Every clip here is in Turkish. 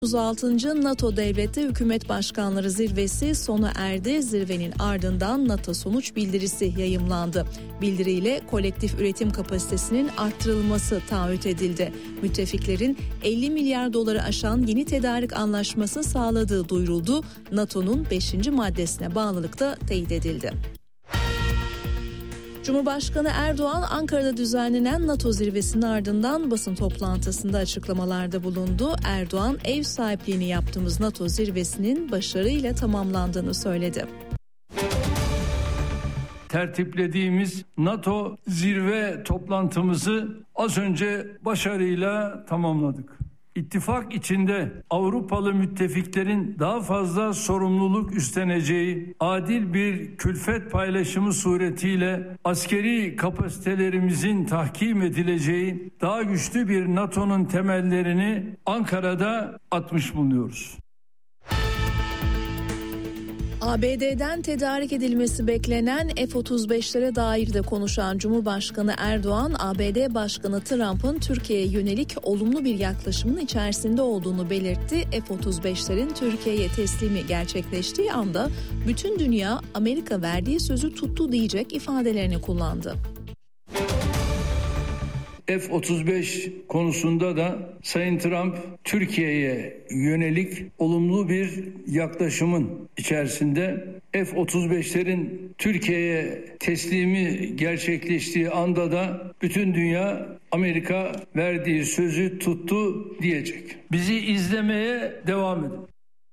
36. NATO Devletleri Hükümet Başkanları Zirvesi sona erdi. Zirvenin ardından NATO sonuç bildirisi yayımlandı. Bildiriyle kolektif üretim kapasitesinin arttırılması taahhüt edildi. Müttefiklerin 50 milyar doları aşan yeni tedarik anlaşması sağladığı duyuruldu. NATO'nun 5. maddesine bağlılık da teyit edildi. Cumhurbaşkanı Erdoğan Ankara'da düzenlenen NATO zirvesinin ardından basın toplantısında açıklamalarda bulundu. Erdoğan ev sahipliğini yaptığımız NATO zirvesinin başarıyla tamamlandığını söyledi. Tertiplediğimiz NATO zirve toplantımızı az önce başarıyla tamamladık. İttifak içinde Avrupalı müttefiklerin daha fazla sorumluluk üstleneceği adil bir külfet paylaşımı suretiyle askeri kapasitelerimizin tahkim edileceği daha güçlü bir NATO'nun temellerini Ankara'da atmış bulunuyoruz. ABD'den tedarik edilmesi beklenen F-35'lere dair de konuşan Cumhurbaşkanı Erdoğan, ABD Başkanı Trump'ın Türkiye'ye yönelik olumlu bir yaklaşımın içerisinde olduğunu belirtti. F-35'lerin Türkiye'ye teslimi gerçekleştiği anda bütün dünya Amerika verdiği sözü tuttu diyecek ifadelerini kullandı. F-35 konusunda da Sayın Trump Türkiye'ye yönelik olumlu bir yaklaşımın içerisinde. F-35'lerin Türkiye'ye teslimi gerçekleştiği anda da bütün dünya Amerika verdiği sözü tuttu diyecek. Bizi izlemeye devam edin.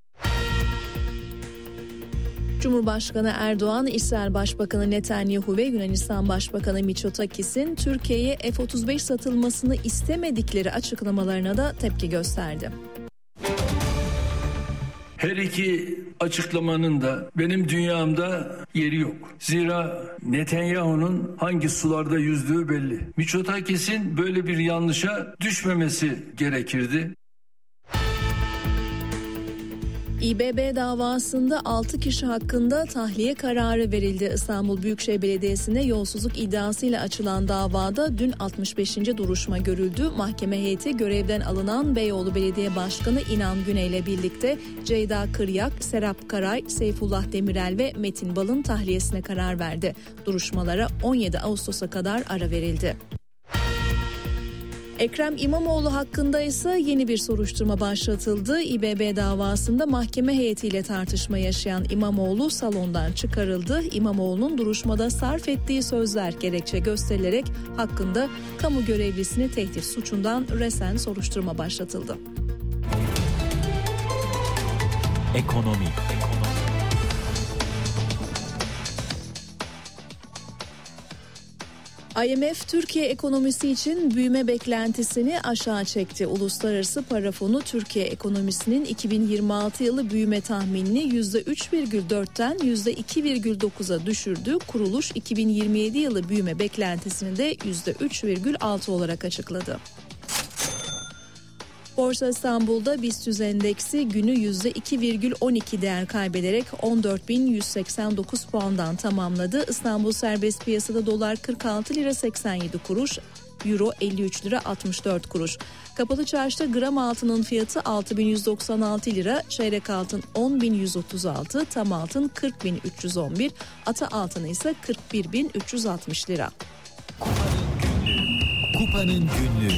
Cumhurbaşkanı Erdoğan, İsrail Başbakanı Netanyahu ve Yunanistan Başbakanı Mitsotakis'in Türkiye'ye F-35 satılmasını istemedikleri açıklamalarına da tepki gösterdi. Her iki açıklamanın da benim dünyamda yeri yok. Zira Netanyahu'nun hangi sularda yüzdüğü belli. Mitsotakis'in böyle bir yanlışa düşmemesi gerekirdi. İBB davasında 6 kişi hakkında tahliye kararı verildi. İstanbul Büyükşehir Belediyesi'ne yolsuzluk iddiasıyla açılan davada dün 65. duruşma görüldü. Mahkeme heyeti görevden alınan Beyoğlu Belediye Başkanı İnan Güney ile birlikte Ceyda Kıryak, Serap Karay, Seyfullah Demirel ve Metin Bal'ın tahliyesine karar verdi. Duruşmalara 17 Ağustos'a kadar ara verildi. Ekrem İmamoğlu hakkında ise yeni bir soruşturma başlatıldı. İBB davasında mahkeme heyetiyle tartışma yaşayan İmamoğlu salondan çıkarıldı. İmamoğlu'nun duruşmada sarf ettiği sözler gerekçe gösterilerek hakkında kamu görevlisini tehdit suçundan resen soruşturma başlatıldı. Ekonomi. IMF Türkiye ekonomisi için büyüme beklentisini aşağı çekti. Uluslararası Para Fonu Türkiye ekonomisinin 2026 yılı büyüme tahminini %3,4'ten %2,9'a düşürdü. Kuruluş 2027 yılı büyüme beklentisini de %3,6 olarak açıkladı. Borsa İstanbul'da BIST endeksi günü %2,12 değer kaybederek 14.189 puandan tamamladı. İstanbul serbest piyasada dolar 46 lira 87 kuruş, euro 53 lira 64 kuruş. Kapalı çarşıda gram altının fiyatı 6.196 lira, çeyrek altın 10.136, tam altın 40.311, ata altını ise 41.360 lira. Kupanın günlüğü.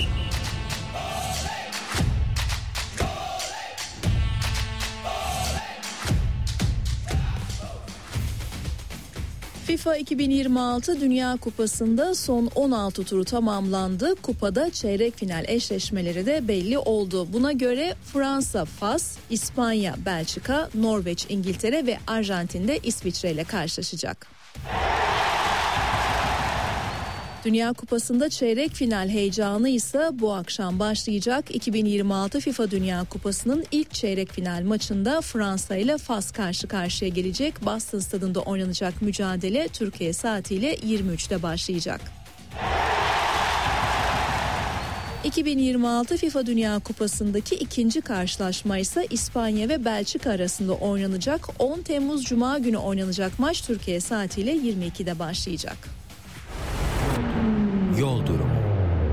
FIFA 2026 Dünya Kupası'nda son 16 turu tamamlandı. Kupada çeyrek final eşleşmeleri de belli oldu. Buna göre Fransa, Fas, İspanya, Belçika, Norveç, İngiltere ve Arjantin'de İsviçre ile karşılaşacak. Dünya Kupası'nda çeyrek final heyecanı ise bu akşam başlayacak. 2026 FIFA Dünya Kupası'nın ilk çeyrek final maçında Fransa ile Fas karşı karşıya gelecek. Boston Stadında oynanacak mücadele Türkiye saatiyle 23'te başlayacak. 2026 FIFA Dünya Kupası'ndaki ikinci karşılaşma ise İspanya ve Belçika arasında oynanacak. 10 Temmuz Cuma günü oynanacak maç Türkiye saatiyle 22'de başlayacak. Yol durumu.